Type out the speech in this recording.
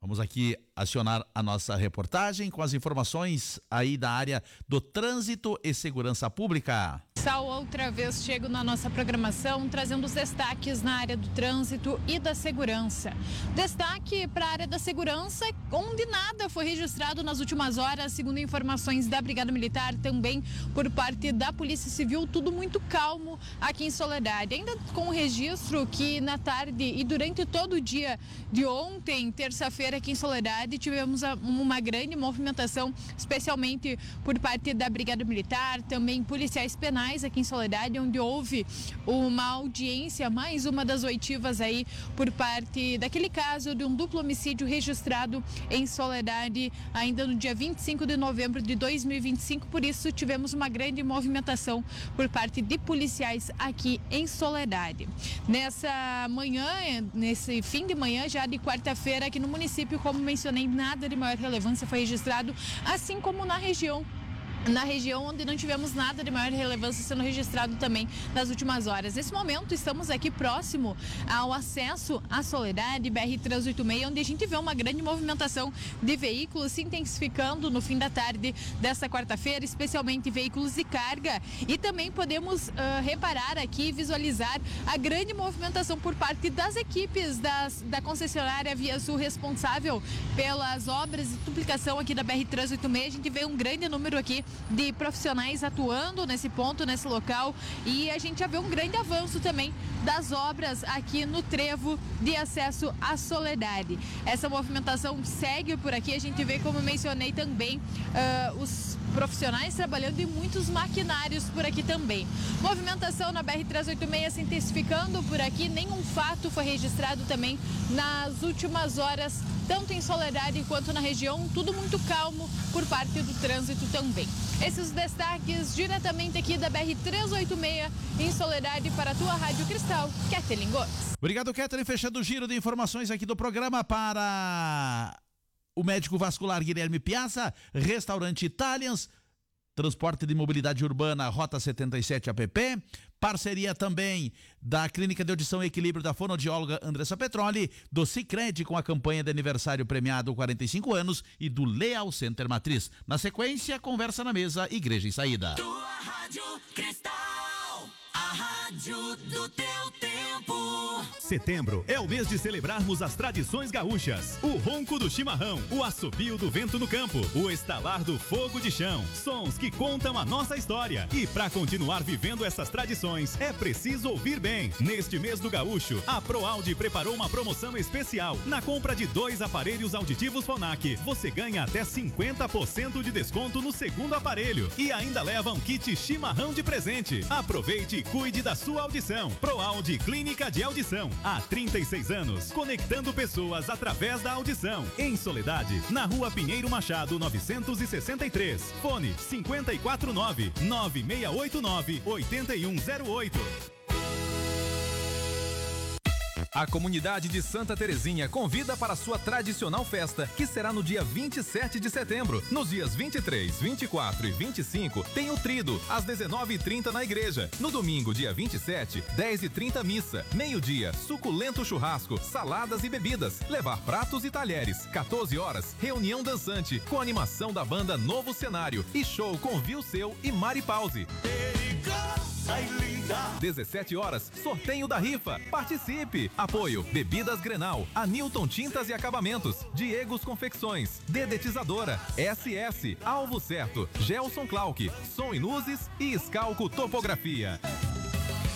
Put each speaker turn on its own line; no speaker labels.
Vamos aqui acionar a nossa reportagem com as informações aí da área do trânsito e segurança pública.
Outra vez chego na nossa programação trazendo os destaques na área do trânsito e da segurança. Destaque para a área da segurança, onde nada foi registrado nas últimas horas, segundo informações da Brigada Militar, também por parte da Polícia Civil, tudo muito calmo aqui em Soledade. Ainda com o registro que na tarde e durante todo o dia de ontem, terça-feira, aqui em Soledade, tivemos uma grande movimentação, especialmente por parte da Brigada Militar, também policiais penais aqui em Soledade, onde houve uma audiência, mais uma das oitivas aí por parte daquele caso de um duplo homicídio registrado em Soledade ainda no dia 25 de novembro de 2025, por isso tivemos uma grande movimentação por parte de policiais aqui em Soledade. Nessa manhã, nesse fim de manhã já de quarta-feira aqui no município, como mencionei, nada de maior relevância foi registrado, assim como na região onde não tivemos nada de maior relevância sendo registrado também nas últimas horas. Nesse momento, estamos aqui próximo ao acesso à Soledade, BR-386, onde a gente vê uma grande movimentação de veículos se intensificando no fim da tarde desta quarta-feira, especialmente veículos de carga, e também podemos reparar aqui, visualizar a grande movimentação por parte das equipes da concessionária Via Sul responsável pelas obras de duplicação aqui da BR-386. A gente vê um grande número aqui de profissionais atuando nesse ponto, nesse local, e a gente já vê um grande avanço também das obras aqui no trevo de acesso à Soledade. Essa movimentação segue por aqui, a gente vê, como mencionei também, os profissionais trabalhando e muitos maquinários por aqui também. Movimentação na BR-386 se intensificando por aqui, nenhum fato foi registrado também nas últimas horas, tanto em Soledade quanto na região, tudo muito calmo por parte do trânsito também. Esses destaques diretamente aqui da BR-386 em Soledade para a tua Rádio Cristal, Kathleen Gomes.
Obrigado, Kathleen. Fechando o giro de informações aqui do programa para o médico vascular Guilherme Piazza, restaurante Italians, transporte de mobilidade urbana Rota 77 APP, parceria também da Clínica de Audição e Equilíbrio da fonoaudióloga Andressa Petroli, do Sicredi com a campanha de aniversário premiado 45 anos e do Leal Center Matriz. Na sequência, conversa na mesa, Igreja em Saída.
Tua Rádio Cristal, a rádio do teu tempo.
Setembro é o mês de celebrarmos as tradições gaúchas. O ronco do chimarrão, o assobio do vento no campo, o estalar do fogo de chão. Sons que contam a nossa história. E para continuar vivendo essas tradições, é preciso ouvir bem. Neste mês do gaúcho, a ProAudio preparou uma promoção especial. Na compra de 2 aparelhos auditivos Phonak, você ganha até 50% de desconto no segundo aparelho. E ainda leva um kit chimarrão de presente. Aproveite e cuide da sua audição. ProAudio Clínica de Audição. Há 36 anos, conectando pessoas através da audição. Em Soledade, na Rua Pinheiro Machado, 963. Fone 549-9689-8108.
A comunidade de Santa Terezinha convida para a sua tradicional festa, que será no dia 27 de setembro. Nos dias 23, 24 e 25, tem o Trido, às 19h30 na igreja. No domingo, dia 27, 10h30 missa. Meio-dia, suculento churrasco, saladas e bebidas. Levar pratos e talheres. 14 horas, reunião dançante, com animação da banda Novo Cenário. E show com Viu Seu e Mari Pause. 17 horas, sorteio da rifa. Participe! Apoio: Bebidas Grenal, Anilton Tintas e Acabamentos, Diegos Confecções, Dedetizadora, SS, Alvo Certo, Gelson Clark, Som e Luzes e Escalco Topografia.